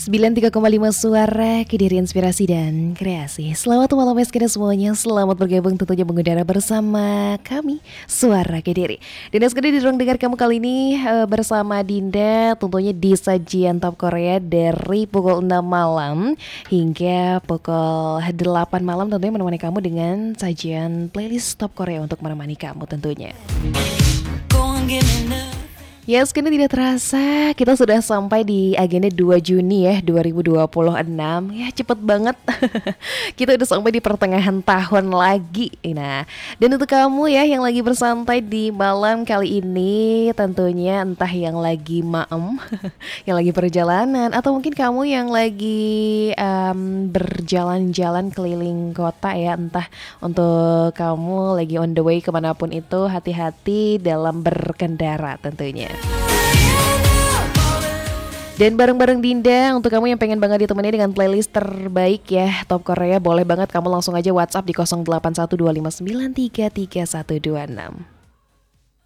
93,5 Suara Kediri Inspirasi dan Kreasi. Selamat malam kita semuanya. Selamat bergabung tentunya mengudara bersama kami Suara Kediri. Dan sekali di ruang dengar kamu kali ini bersama Dinda, tentunya di sajian Top Korea dari pukul 6 malam hingga pukul 8 malam, tentunya menemani kamu dengan sajian playlist Top Korea untuk menemani kamu tentunya. Ya, sekali tidak terasa kita sudah sampai di agenda 2 Juni ya 2026. Ya cepet banget. Kita udah sampai di pertengahan tahun lagi. Nah, dan untuk kamu ya yang lagi bersantai di malam kali ini, tentunya entah yang lagi maem, yang lagi perjalanan, atau mungkin kamu yang lagi berjalan-jalan keliling kota ya, entah untuk kamu lagi on the way kemanapun itu, hati-hati dalam berkendara tentunya. Dan bareng-bareng Dinda, untuk kamu yang pengen banget ditemani dengan playlist terbaik ya Top Korea, boleh banget kamu langsung aja WhatsApp di 081259333126.